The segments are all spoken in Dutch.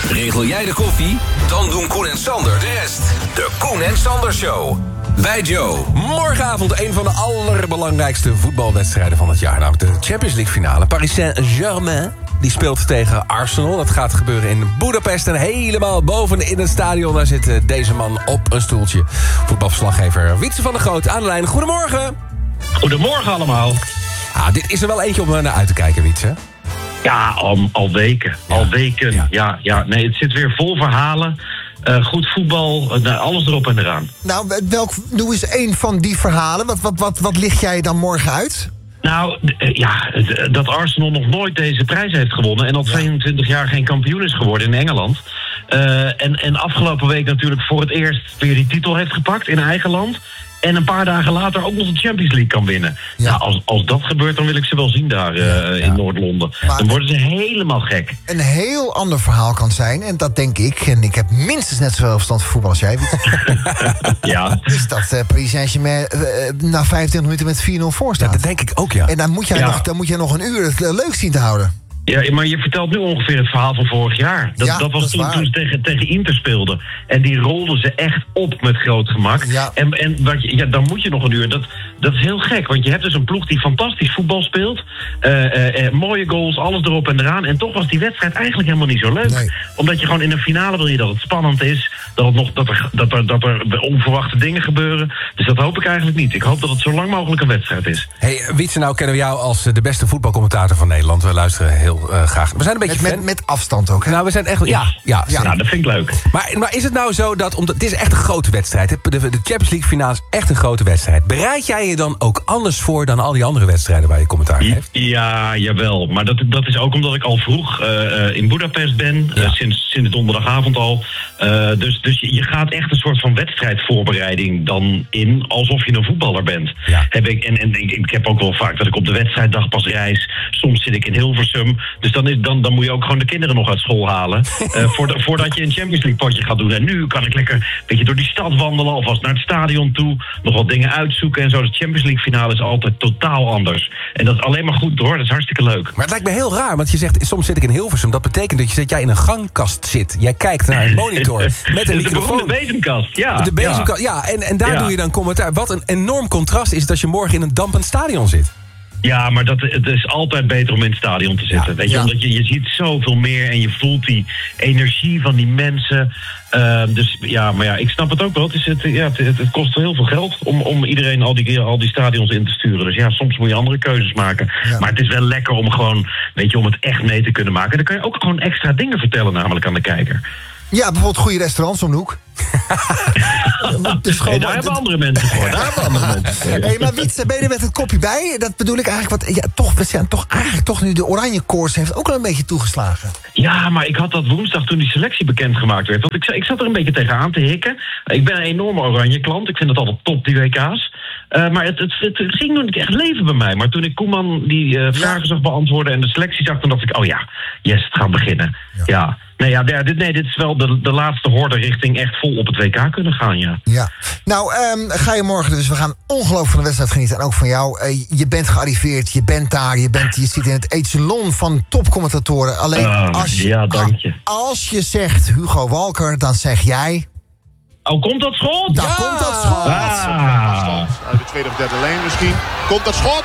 Regel jij de koffie? Dan doen Koen en Sander de rest. De Koen en Sander Show. Bij Joe. Morgenavond een van de allerbelangrijkste voetbalwedstrijden van het jaar. Namelijk de Champions League finale. Paris Saint-Germain die speelt tegen Arsenal. Dat gaat gebeuren in Boedapest. En helemaal boven in het stadion, daar zit deze man op een stoeltje. Voetbalverslaggever Wietse van der Groot aan de lijn. Goedemorgen. Goedemorgen allemaal. Dit is er wel eentje om naar uit te kijken, Wietse. Ja, al weken. Al weken. Ja. Nee, het zit weer vol verhalen. Goed voetbal, alles erop en eraan. Nou, doe eens één van die verhalen. Wat licht jij dan morgen uit? Nou, dat Arsenal nog nooit deze prijs heeft gewonnen... en al 22 jaar geen kampioen is geworden in Engeland. En afgelopen week natuurlijk voor het eerst weer die titel heeft gepakt in eigen land... en een paar dagen later ook nog de Champions League kan winnen. Ja. Nou, als dat gebeurt, dan wil ik ze wel zien daar in Noord-Londen. Dan worden ze helemaal gek. Een heel ander verhaal kan zijn, en dat denk ik... en ik heb minstens net zoveel verstand van voetbal als jij. Ja. Is dat Paris Saint-Germain na 25 minuten met 4-0 voor staat. Ja, dat denk ik ook, ja. En dan moet jij nog een uur het leuk zien te houden. Ja, maar je vertelt nu ongeveer het verhaal van vorig jaar. Dat was toen ze tegen Inter speelden. En die rolden ze echt op met groot gemak. Ja. En dan moet je nog een uur. Dat is heel gek, want je hebt dus een ploeg die fantastisch voetbal speelt. Mooie goals, alles erop en eraan. En toch was die wedstrijd eigenlijk helemaal niet zo leuk. Nee. Omdat je gewoon in een finale wil je dat het spannend is. Dat er onverwachte dingen gebeuren. Dus dat hoop ik eigenlijk niet. Ik hoop dat het zo lang mogelijk een wedstrijd is. Hey, Wietse, nou kennen we jou als de beste voetbalcommentator van Nederland. We luisteren heel graag. We zijn een beetje met afstand ook, hè? Nou, we zijn echt... Ja. Nou, dat vind ik leuk. Maar is het nou zo dat... het is echt een grote wedstrijd. De Champions League finale is echt een grote wedstrijd. Bereid jij je dan ook anders voor dan al die andere wedstrijden waar je commentaar heeft? Ja, jawel. Maar dat is ook omdat ik al vroeg in Boedapest ben. Sinds donderdagavond al. Dus je gaat echt een soort van wedstrijdvoorbereiding dan in... alsof je een voetballer bent. Ja. Ik heb ook wel vaak dat ik op de wedstrijddag pas reis. Soms zit ik in Hilversum. Dus dan moet je ook gewoon de kinderen nog uit school halen. Voordat je een Champions League potje gaat doen. En nu kan ik lekker een beetje door die stad wandelen... alvast naar het stadion toe. Nog wat dingen uitzoeken en zo. De Champions League finale is altijd totaal anders. En dat is alleen maar goed hoor. Dat is hartstikke leuk. Maar het lijkt me heel raar. Want je zegt, soms zit ik in Hilversum. Dat betekent dat jij in een gangkast zit. Jij kijkt naar een monitor met een microfoon. De bezemkast, ja. De bezemkast, ja. En daar doe je dan commentaar. Wat een enorm contrast is dat je morgen in een dampend stadion zit. Ja, maar het is altijd beter om in het stadion te zitten. Weet je, omdat je ziet zoveel meer en je voelt die energie van die mensen. Maar ik snap het ook wel. Het kost heel veel geld om iedereen al die stadions in te sturen. Dus ja, soms moet je andere keuzes maken. Ja. Maar het is wel lekker om gewoon, om het echt mee te kunnen maken. Dan kan je ook gewoon extra dingen vertellen namelijk aan de kijker. Ja, bijvoorbeeld goede restaurants om de hoek. Daar hebben andere mensen voor. Maar Wietse, ben je er met het kopje bij? Dat bedoel ik eigenlijk toch nu de oranje koers heeft ook al een beetje toegeslagen. Ja, maar ik had dat woensdag toen die selectie bekendgemaakt werd. Want ik zat er een beetje tegenaan te hikken. Ik ben een enorme oranje klant. Ik vind het altijd top, die WK's. Maar het ging nog niet echt leven bij mij. Maar toen ik Koeman die vragen zag beantwoorden en de selectie zag, dan dacht ik, het gaat beginnen. Ja. Dit is wel de laatste horde richting echt vol op het WK kunnen gaan, ja. Nou, ga je morgen dus, we gaan ongelooflijk van de wedstrijd genieten. En ook van jou. Je bent gearriveerd, je bent daar, je zit in het echelon van topcommentatoren. Alleen als je zegt Hugo Walker, dan zeg jij... Oh, komt dat schot? Daar komt dat schot. Uit de tweede of derde lijn misschien. Komt dat schot?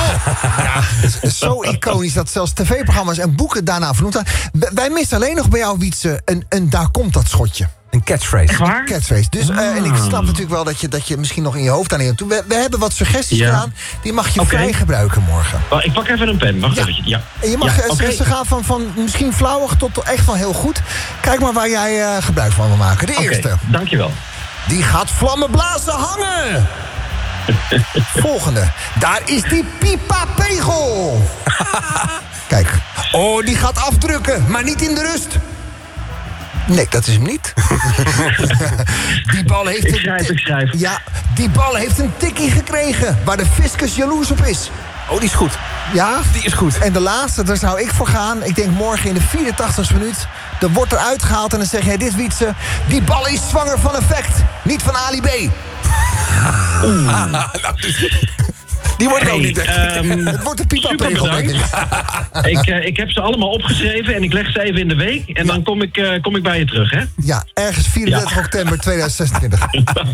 Zo iconisch dat zelfs tv-programma's en boeken daarna vernoemd zijn. Wij missen alleen nog bij jou, Wietse, een daar komt dat schotje. Een catchphrase. Echt waar? Catchphrase. Dus, en ik snap natuurlijk wel dat je misschien nog in je hoofd aan toe. We hebben wat suggesties gedaan. Die mag je vrij gebruiken morgen. Ik pak even een pen. Wacht even. Ja. En je mag ze gaan van misschien flauwig tot echt wel heel goed. Kijk maar waar jij gebruik van wil maken. De eerste. Dankjewel. Die gaat vlammen blazen hangen. Volgende. Daar is die Pipa Pegel. Kijk. Oh, die gaat afdrukken, maar niet in de rust. Nee, dat is hem niet. Die bal heeft ik schrijf. Ja, die bal heeft een tikkie gekregen waar de fiscus jaloers op is. Oh, die is goed. Ja? Die is goed. En de laatste, daar zou ik voor gaan. Ik denk morgen in de 84e minuut. Er wordt eruit gehaald en dan zeg jij dit, Wietse. Die bal is zwanger van effect. Niet van Ali B. Die wordt ook niet. Het wordt de pipa-pegel, denk ik. Ik heb ze allemaal opgeschreven en ik leg ze even in de week. En dan kom ik bij je terug, hè? Ja, ergens 34 oktober 2026.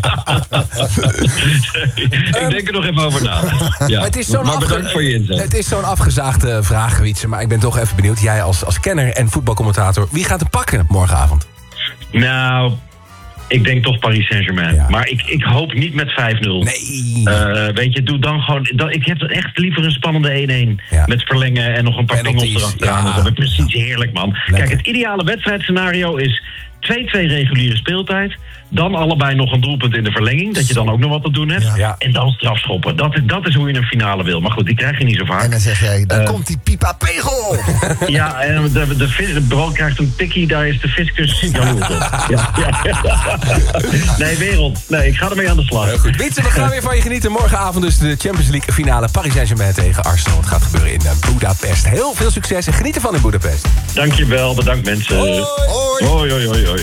Ik denk er nog even over na. Ja. Het is zo'n maar bedankt voor je inzet. Het is zo'n afgezaagde vraag, Wietse. Maar ik ben toch even benieuwd. Jij als kenner en voetbalcommentator. Wie gaat er pakken morgenavond? Nou, ik denk toch Paris Saint-Germain. Ja. Maar ik hoop niet met 5-0. Nee. Weet je, doe dan gewoon... Ik heb echt liever een spannende 1-1. Ja. Met verlengen en nog een paar pingels erachteraan. Ja. Dat is precies heerlijk, man. Lekker. Kijk, het ideale wedstrijdscenario is 2-2 reguliere speeltijd. Dan allebei nog een doelpunt in de verlenging. Dat je dan ook nog wat te doen hebt. Ja. En dan strafschoppen. Dat is hoe je een finale wil. Maar goed, die krijg je niet zo vaak. En dan zeg jij, daar komt die pipa-pegel. Ja, en de bal krijgt een tikkie. Daar is de fiscus jaloers op. Ja. Nee, wereld. Nee, ik ga ermee aan de slag. Heel goed. Wietse, we gaan weer van je genieten. Morgenavond dus de Champions League finale. Paris Saint-Germain tegen Arsenal. Het gaat gebeuren in Budapest. Heel veel succes en geniet ervan in Budapest. Dankjewel, bedankt mensen. Hoi. Hoi.